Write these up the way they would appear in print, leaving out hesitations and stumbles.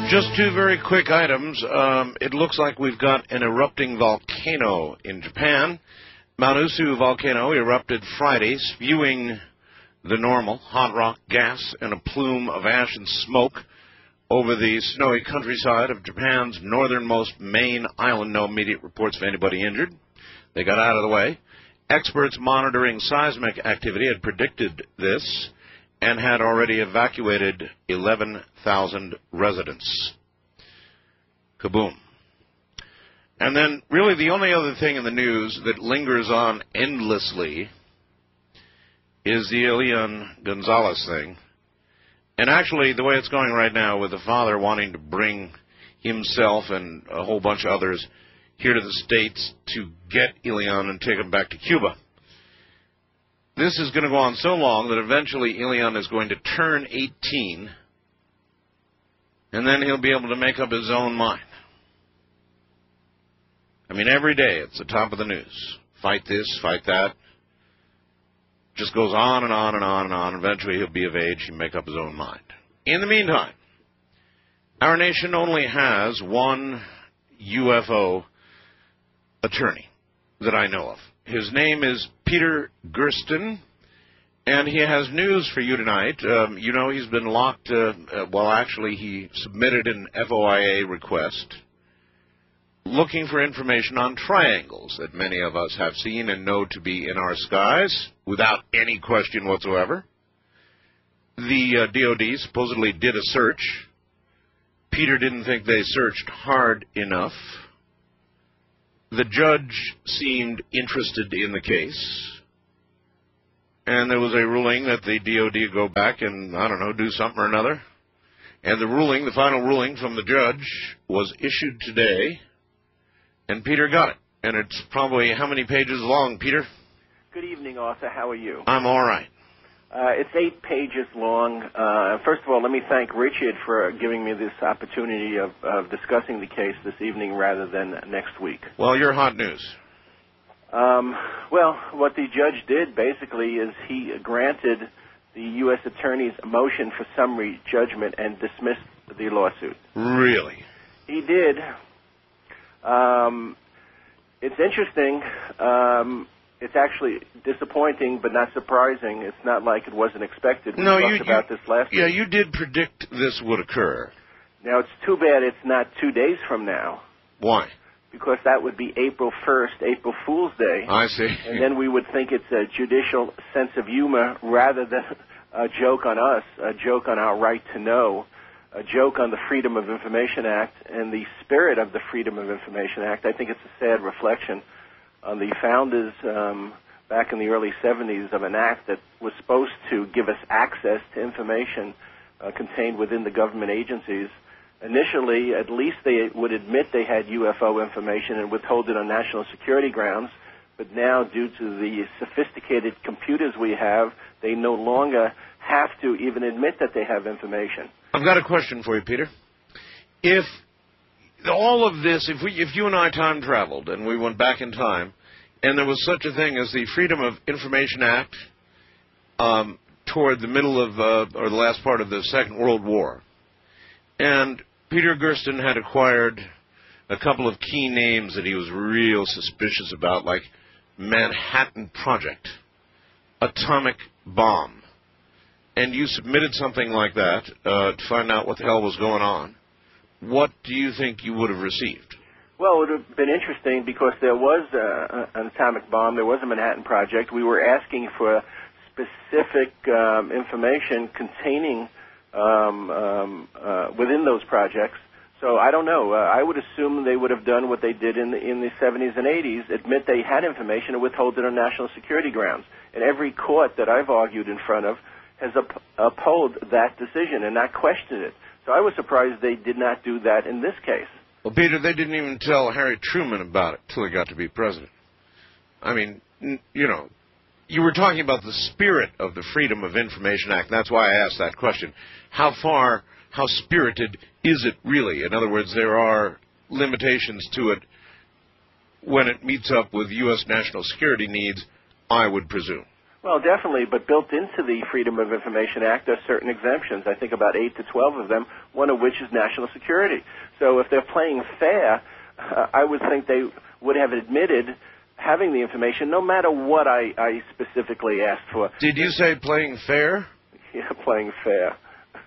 Just two very quick items. It looks like we've got an erupting volcano in Japan. Mount Usu volcano erupted Friday, spewing the normal hot rock gas and a plume of ash and smoke over the snowy countryside of Japan's northernmost main island. No immediate reports of anybody injured. They got out of the way. Experts monitoring seismic activity had predicted this and had already evacuated 11,000 residents. Kaboom. And then really the only other thing in the news that lingers on endlessly is the Elian Gonzalez thing. And actually the way it's going right now with the father wanting to bring himself and a whole bunch of others here to the States to get Elian and take him back to Cuba. This is going to go on so long that eventually Elian is going to turn 18, and then he'll be able to make up his own mind. I mean, every day it's the top of the news. Fight this, fight that. Just goes on and on and on and on. Eventually he'll be of age. He'll make up his own mind. In the meantime, our nation only has one UFO attorney that I know of. His name is Peter Gersten, and he has news for you tonight. You know he's been locked, actually he submitted an FOIA request looking for information on triangles that many of us have seen and know to be in our skies without any question whatsoever. The DOD supposedly did a search. Peter didn't think they searched hard enough. The judge seemed interested in the case, and there was a ruling that the DOD go back and, I don't know, do something or another. And the final ruling from the judge was issued today, and Peter got it. And it's probably how many pages long, Peter? Good evening, Arthur. How are you? I'm all right. It's 8 pages long. First of all, let me thank Richard for giving me this opportunity of discussing the case this evening rather than next week. Well, you're hot news. What the judge did basically is he granted the U.S. Attorney's motion for summary judgment and dismissed the lawsuit. Really? He did. It's interesting. It's actually disappointing, but not surprising. It's not like it wasn't expected. We talked about this last week. Yeah, you did predict this would occur. Now, it's too bad it's not 2 days from now. Why? Because that would be April 1st, April Fool's Day. I see. And then we would think it's a judicial sense of humor rather than a joke on us, a joke on our right to know, a joke on the Freedom of Information Act and the spirit of the Freedom of Information Act. I think it's a sad reflection on the founders back in the early 70s of an act that was supposed to give us access to information contained within the government agencies. Initially, at least they would admit they had UFO information and withhold it on national security grounds, but now, due to the sophisticated computers we have, they no longer have to even admit that they have information. I've got a question for you, Peter. If all of this, if you and I time traveled and we went back in time, and there was such a thing as the Freedom of Information Act toward the middle of, or the last part of the Second World War, and Peter Gersten had acquired a couple of key names that he was real suspicious about, like Manhattan Project, atomic bomb, and you submitted something like that to find out what the hell was going on, what do you think you would have received? Well, it would have been interesting because there was an atomic bomb, there was a Manhattan Project. We were asking for specific information containing within those projects. So I don't know. I would assume they would have done what they did in the 70s and 80s, admit they had information and withhold it on national security grounds. And every court that I've argued in front of has upheld that decision and not questioned it. So I was surprised they did not do that in this case. Well, Peter, they didn't even tell Harry Truman about it until he got to be president. I mean, you know, you were talking about the spirit of the Freedom of Information Act. That's why I asked that question. How spirited is it really? In other words, there are limitations to it when it meets up with U.S. national security needs, I would presume. Well, definitely, but built into the Freedom of Information Act are certain exemptions. I think about 8 to 12 of them, one of which is national security. So if they're playing fair, I would think they would have admitted having the information no matter what I specifically asked for. Did you say playing fair? Yeah, playing fair.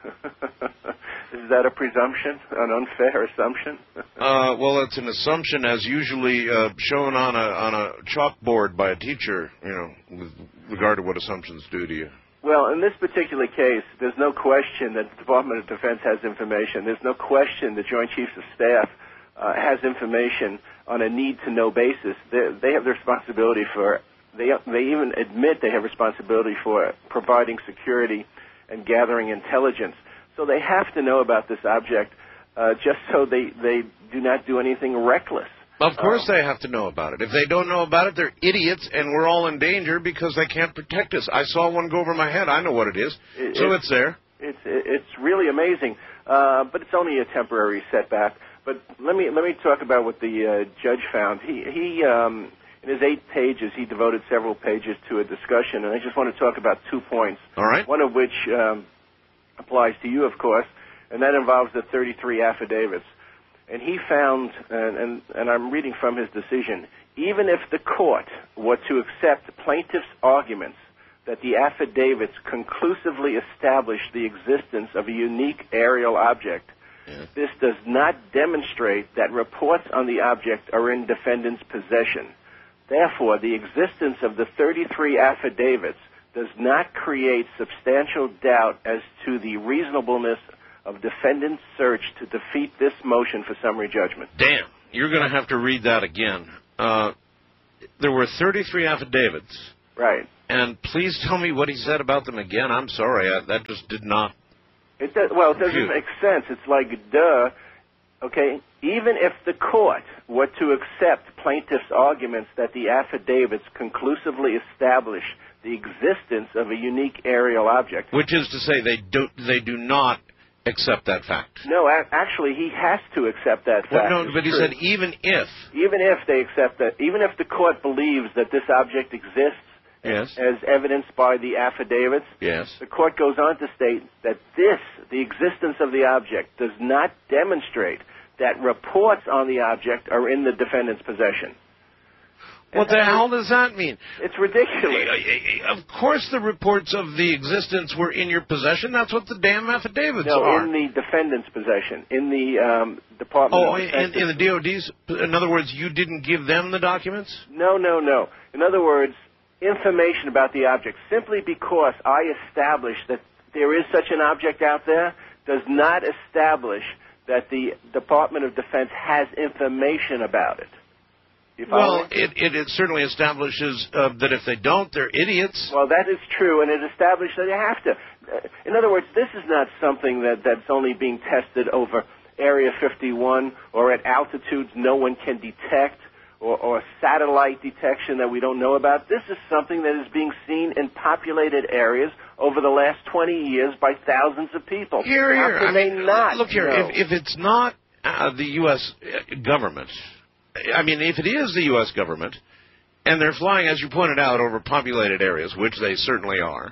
Is that a presumption, an unfair assumption? Well, it's an assumption as usually shown on a chalkboard by a teacher, with regard to what assumptions do to you. Well, in this particular case, there's no question that the Department of Defense has information. There's no question the Joint Chiefs of Staff has information on a need-to-know basis. They have the responsibility for, they even admit they have responsibility for providing security and gathering intelligence. So they have to know about this object just so they do not do anything reckless. Of course they have to know about it. If they don't know about it, they're idiots, and we're all in danger because they can't protect us. I saw one go over my head. I know what it is. It's there. It's really amazing, but it's only a temporary setback. But let me talk about what the judge found. He in his 8 pages, he devoted several pages to a discussion, and I just want to talk about 2 points. All right. One of which applies to you, of course, and that involves the 33 affidavits. And he found, and I'm reading from his decision, even if the court were to accept plaintiff's arguments that the affidavits conclusively establish the existence of a unique aerial object, this does not demonstrate that reports on the object are in defendant's possession. Therefore, the existence of the 33 affidavits does not create substantial doubt as to the reasonableness of defendant's search to defeat this motion for summary judgment. Damn, you're going to have to read that again. There were 33 affidavits. Right. And please tell me what he said about them again. I'm sorry, that just did not... It doesn't make sense. It's like, duh. Okay, even if the court were to accept plaintiff's arguments that the affidavits conclusively establish the existence of a unique aerial object... Which is to say they do not accept that fact. No, actually, he has to accept that fact. Well, no, but he said even if. Even if they accept that, even if the court believes that this object exists, yes, as evidenced by the affidavits, yes, the court goes on to state that the existence of the object, does not demonstrate that reports on the object are in the defendant's possession. What the hell does that mean? It's ridiculous. Of course the reports of the existence were in your possession. That's what the damn affidavits are. No, in the defendant's possession. In the Department of Defense. In the DOD's? In other words, you didn't give them the documents? No. In other words, information about the object. Simply because I established that there is such an object out there does not establish that the Department of Defense has information about it. Well, it certainly establishes that if they don't, they're idiots. Well, that is true, and it establishes that you have to. In other words, this is not something that's only being tested over Area 51 or at altitudes no one can detect or satellite detection that we don't know about. This is something that is being seen in populated areas over the last 20 years by thousands of people. How can they not? Look here, if it's not the U.S. government... I mean, if it is the U.S. government, and they're flying, as you pointed out, over populated areas, which they certainly are,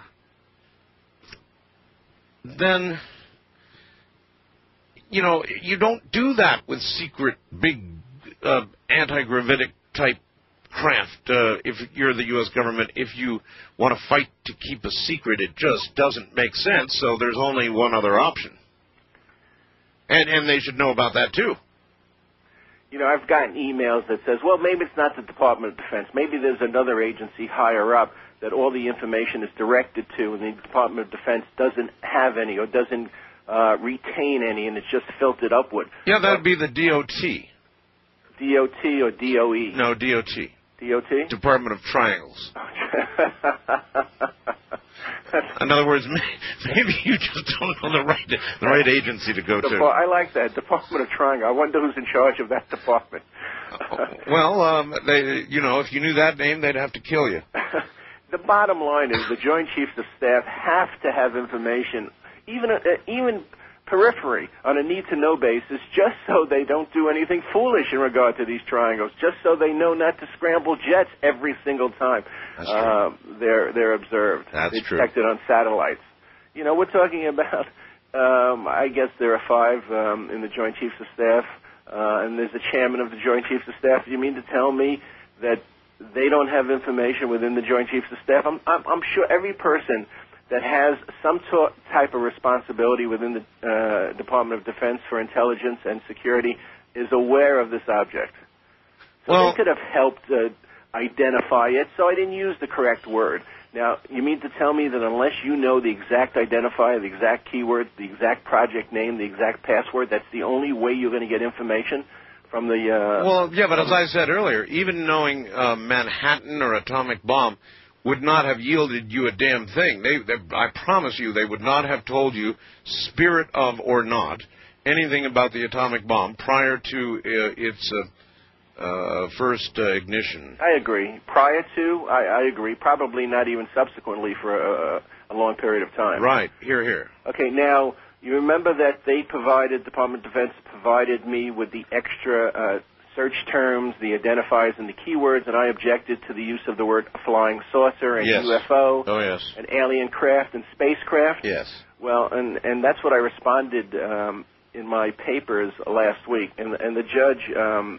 then, you don't do that with secret, big, anti-gravitic type craft. If you're the U.S. government, if you want to fight to keep a secret, it just doesn't make sense, so there's only one other option. And they should know about that, too. I've gotten emails that says, well, maybe it's not the Department of Defense. Maybe there's another agency higher up that all the information is directed to, and the Department of Defense doesn't have any or doesn't retain any, and it's just filtered upward. Yeah, that would be the DOT. DOT or DOE? No, DOT. DOT? Department of Triangles. In other words, maybe you just don't know the right agency to go to. I like that, Department of Triangle. I wonder who's in charge of that department. Well, if you knew that name, they'd have to kill you. The bottom line is the Joint Chiefs of Staff have to have information, even periphery, on a need-to-know basis, just so they don't do anything foolish in regard to these triangles, just so they know not to scramble jets every single time they're observed. That's true. Detected on satellites. You know, we're talking about, I guess there are 5 in the Joint Chiefs of Staff, and there's the chairman of the Joint Chiefs of Staff. Do you mean to tell me that they don't have information within the Joint Chiefs of Staff? I'm sure every person that has some type of responsibility within the Department of Defense for intelligence and security is aware of this object. So they could have helped identify it, so I didn't use the correct word. Now, you mean to tell me that unless you know the exact identifier, the exact keyword, the exact project name, the exact password, that's the only way you're going to get information from the... Well, yeah, but as I said earlier, even knowing Manhattan or atomic bomb would not have yielded you a damn thing. I promise you, they would not have told you, spirit of or not, anything about the atomic bomb prior to its first ignition. I agree. Prior to, I agree. Probably not even subsequently for a long period of time. Right. Here. Okay, now, you remember that Department of Defense provided me with the extra search terms, the identifiers, and the keywords, and I objected to the use of the word flying saucer and UFO and alien craft and spacecraft. Yes. Well, and that's what I responded in my papers last week, and the judge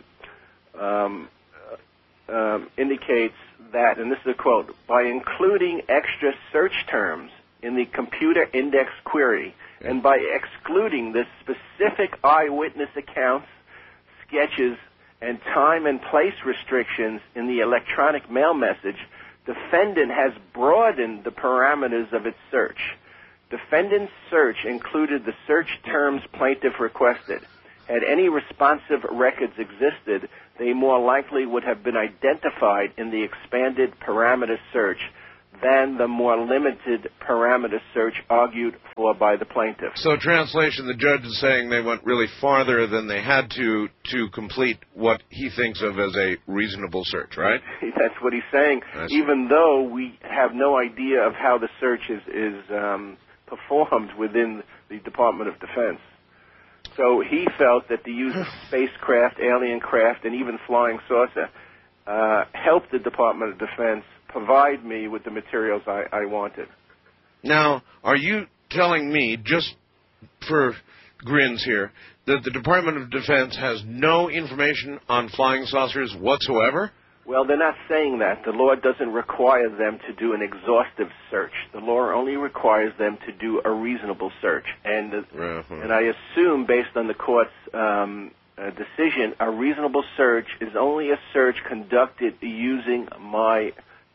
indicates that, and this is a quote, by including extra search terms in the computer index query and by excluding the specific eyewitness accounts, sketches, and time and place restrictions in the electronic mail message, defendant has broadened the parameters of its search. Defendant's search included the search terms plaintiff requested. Had any responsive records existed, they more likely would have been identified in the expanded parameter search than the more limited parameter search argued for by the plaintiff. So, translation, the judge is saying they went really farther than they had to complete what he thinks of as a reasonable search, right? That's what he's saying, even though we have no idea of how the search is performed within the Department of Defense. So he felt that the use of spacecraft, alien craft, and even flying saucer helped the Department of Defense provide me with the materials I wanted. Now, are you telling me, just for grins here, that the Department of Defense has no information on flying saucers whatsoever? Well, they're not saying that. The law doesn't require them to do an exhaustive search. The law only requires them to do a reasonable search. And I assume, based on the court's decision, a reasonable search is only a search conducted using my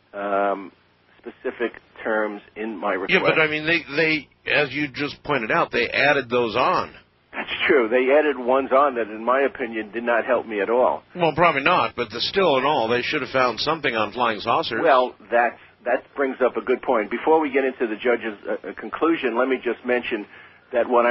specific terms in my request. Yeah, but I mean, they, as you just pointed out, they added those on. That's true. They added ones on that, in my opinion, did not help me at all. Well, probably not, but still in all, they should have found something on flying saucers. Well, that brings up a good point. Before we get into the judge's conclusion, let me just mention that what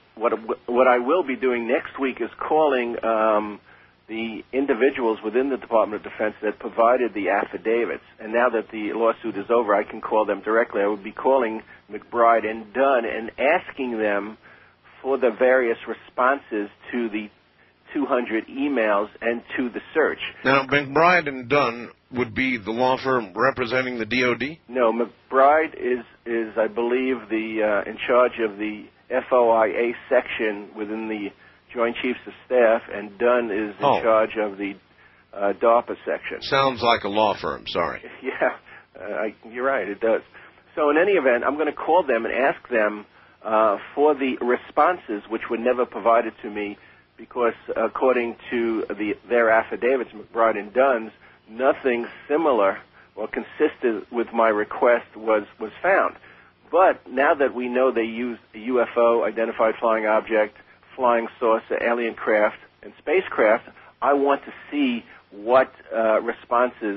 I will be doing next week is calling the individuals within the Department of Defense that provided the affidavits. And now that the lawsuit is over, I can call them directly. I would be calling McBride and Dunn and asking them for the various responses to the 200 emails and to the search. Now, McBride and Dunn would be the law firm representing the DOD? No, McBride is I believe, in charge of the FOIA section within the Joint Chiefs of Staff, and Dunn is in charge of the DARPA section. Sounds like a law firm, sorry. Yeah, you're right, it does. So in any event, I'm going to call them and ask them for the responses, which were never provided to me, because according to their affidavits, McBride and Dunn's, nothing similar or consistent with my request was found. But now that we know they used a UFO, identified flying object, flying saucer, alien craft, and spacecraft, I want to see what responses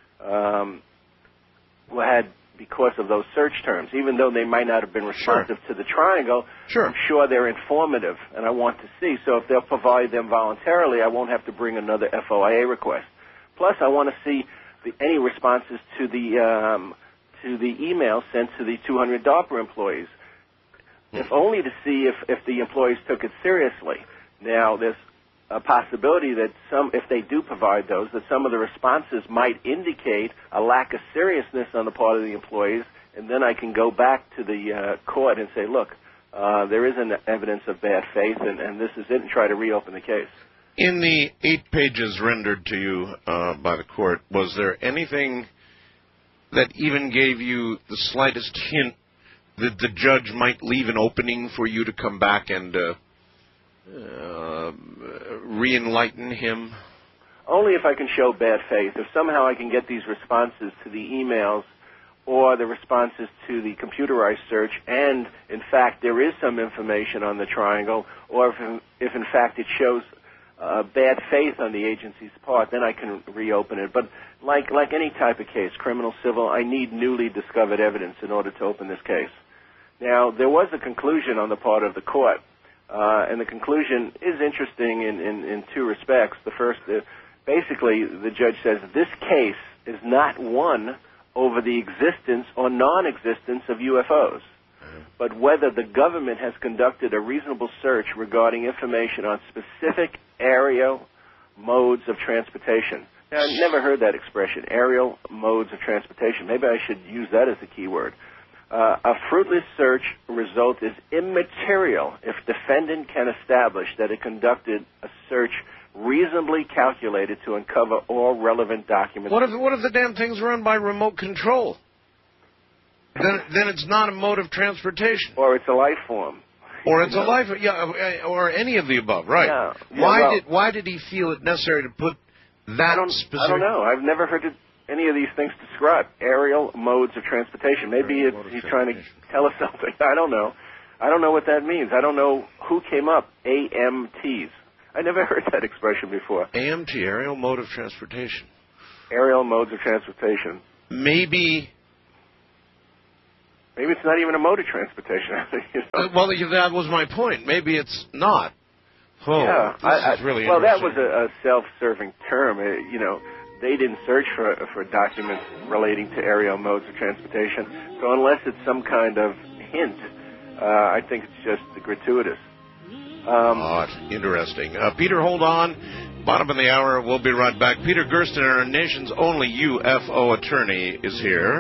had because of those search terms. Even though they might not have been responsive to the triangle, I'm sure they're informative, and I want to see. So if they'll provide them voluntarily, I won't have to bring another FOIA request. Plus, I want to see any responses to the email sent to the 200 DARPA employees. if only to see if the employees took it seriously. Now, there's a possibility that if they do provide those, that some of the responses might indicate a lack of seriousness on the part of the employees, and then I can go back to the court and say, look, there is an evidence of bad faith, and this is it, and try to reopen the case. In the 8 pages rendered to you by the court, was there anything that even gave you the slightest hint that the judge might leave an opening for you to come back and re-enlighten him? Only if I can show bad faith. If somehow I can get these responses to the emails or the responses to the computerized search, and, in fact, there is some information on the triangle, or if in fact, it shows bad faith on the agency's part, then I can reopen it. But like any type of case, criminal, civil, I need newly discovered evidence in order to open this case. Now, there was a conclusion on the part of the court, and the conclusion is interesting in 2 respects. The first, basically, the judge says this case is not won over the existence or non-existence of UFOs, but whether the government has conducted a reasonable search regarding information on specific aerial modes of transportation. Now, I've never heard that expression, aerial modes of transportation. Maybe I should use that as a key word. A fruitless search result is immaterial if defendant can establish that it conducted a search reasonably calculated to uncover all relevant documents. What if the damn thing's run by remote control? Then it's not a mode of transportation. Or it's a life form. Or it's a life, or any of the above, right? Yeah. Why did he feel it necessary to put that specific? I don't know. I've never heard any of these things described. Aerial modes of transportation. Maybe he's trying to tell us something. I don't know. I don't know what that means. I don't know who came up. AMTs. I never heard that expression before. AMT, aerial mode of transportation. Aerial modes of transportation. Maybe it's not even a mode of transportation. You know? Well, that was my point. Maybe it's not. Oh, yeah, this is really well, that interesting. was a self-serving term. They didn't search for documents relating to aerial modes of transportation. So unless it's some kind of hint, I think it's just gratuitous. Interesting. Peter, hold on. Bottom of the hour, we'll be right back. Peter Gerstner, our nation's only UFO attorney, is here.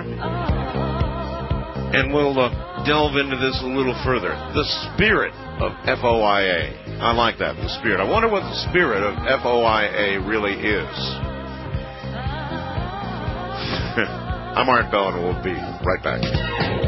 And we'll delve into this a little further. The spirit of FOIA. I like that, the spirit. I wonder what the spirit of FOIA really is. I'm Art Bell, and we'll be right back.